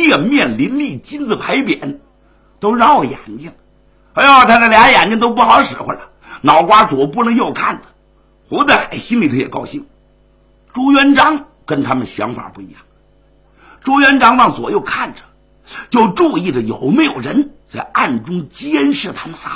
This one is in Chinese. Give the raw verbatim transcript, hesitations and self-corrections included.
液面淋漓，金字牌匾，都绕眼睛。哎呦，他那俩眼睛都不好使唤了，脑瓜左不能右看的。胡德海心里头也高兴。朱元璋跟他们想法不一样，朱元璋往左右看着，就注意着有没有人在暗中监视他们仨。